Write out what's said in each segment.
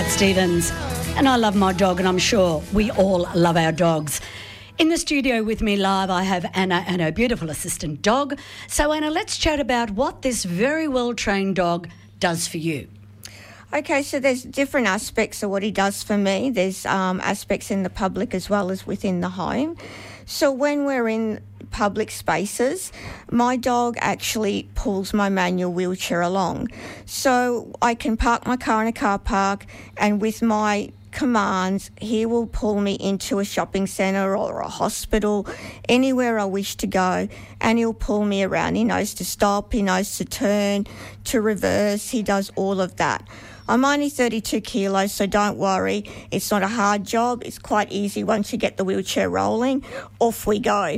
Cat Stevens, and I love my dog, and I'm sure we all love our dogs. In the studio with me live, I have Anna and her beautiful assistant dog. So, Anna, let's chat about what this very well-trained dog does for you. Okay, so there's different aspects of what he does for me. There's aspects in the public as well as within the home. So when we're in public spaces, my dog actually pulls my manual wheelchair along. So I can park my car in a car park, and with my commands, he will pull me into a shopping centre or a hospital, anywhere I wish to go, and he'll pull me around. He knows to stop, he knows to turn, to reverse, he does all of that. I'm only 32 kilos, so don't worry. It's not a hard job. It's quite easy once you get the wheelchair rolling. Off we go.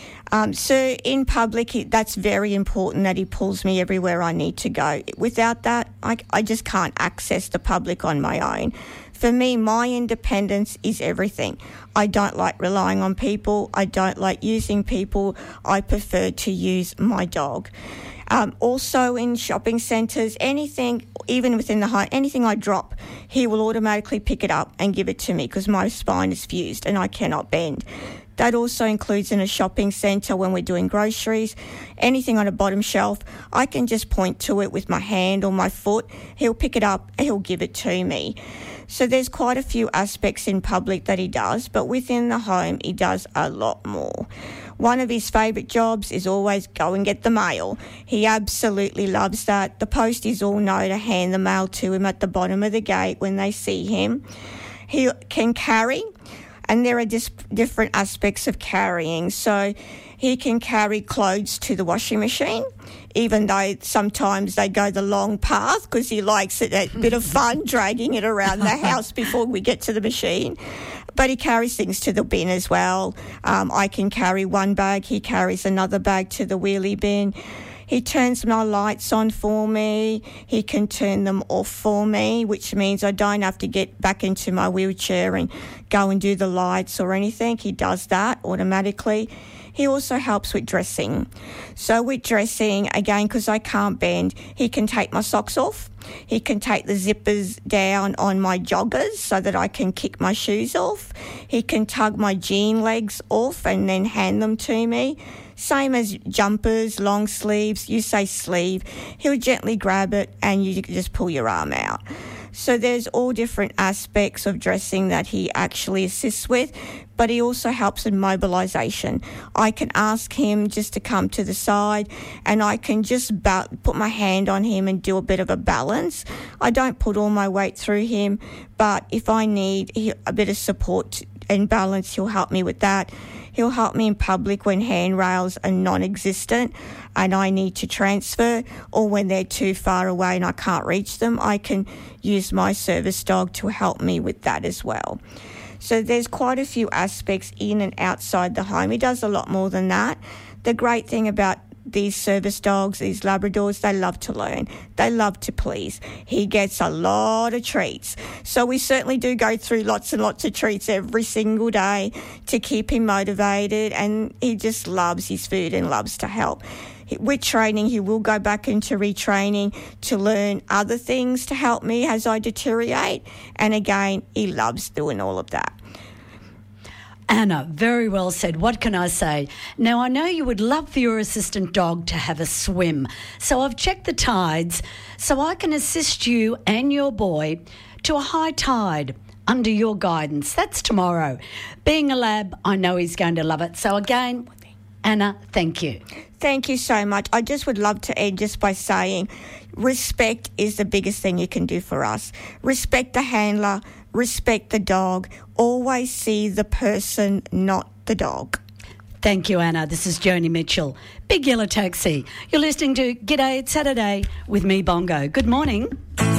So in public, that's very important that he pulls me everywhere I need to go. Without that, I just can't access the public on my own. For me, my independence is everything. I don't like relying on people. I don't like using people. I prefer to use my dog. Also in shopping centres, anything, even within the home, anything I drop, he will automatically pick it up and give it to me because my spine is fused and I cannot bend. That also includes in a shopping centre when we're doing groceries. Anything on a bottom shelf, I can just point to it with my hand or my foot. He'll pick it up and he'll give it to me. So there's quite a few aspects in public that he does, but within the home, he does a lot more. One of his favourite jobs is always go and get the mail. He absolutely loves that. The posties all know to hand the mail to him at the bottom of the gate when they see him. He can carry, and there are just different aspects of carrying. So he can carry clothes to the washing machine, even though sometimes they go the long path because he likes it, a bit of fun dragging it around the house before we get to the machine. But he carries things to the bin as well. I can carry one bag, he carries another bag to the wheelie bin. He turns my lights on for me. He can turn them off for me, which means I don't have to get back into my wheelchair and go and do the lights or anything. He does that automatically. He also helps with dressing. So with dressing, again, because I can't bend, he can take my socks off. He can take the zippers down on my joggers so that I can kick my shoes off. He can tug my jean legs off and then hand them to me. Same as jumpers, long sleeves, you say sleeve, he'll gently grab it and you just pull your arm out. So there's all different aspects of dressing that he actually assists with, but he also helps in mobilisation. I can ask him just to come to the side and I can just put my hand on him and do a bit of a balance. I don't put all my weight through him, but if I need a bit of support and balance, he'll help me with that. He'll help me in public when handrails are non-existent and I need to transfer, or when they're too far away and I can't reach them, I can use my service dog to help me with that as well. So there's quite a few aspects in and outside the home. He does a lot more than that. The great thing about these service dogs, these Labradors, they love to learn. They love to please. He gets a lot of treats. So we certainly do go through lots and lots of treats every single day to keep him motivated, and he just loves his food and loves to help. With training, he will go back into retraining to learn other things to help me as I deteriorate. And again, he loves doing all of that. Anna, very well said. What can I say? Now, I know you would love for your assistant dog to have a swim. So I've checked the tides so I can assist you and your boy to a high tide under your guidance. That's tomorrow. Being a lab, I know he's going to love it. So again, Anna, thank you. Thank you so much. I just would love to end just by saying respect is the biggest thing you can do for us. Respect the handler, respect the dog, always see the person, not the dog. Thank you, Anna. This is Joni Mitchell, Big Yellow Taxi. You're listening to G'day, It's Saturday with me, Bongo. Good morning.